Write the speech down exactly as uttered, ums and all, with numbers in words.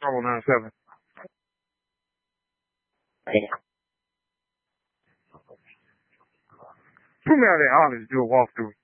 Trouble nine seven. Put me out there, honest, do a walkthrough.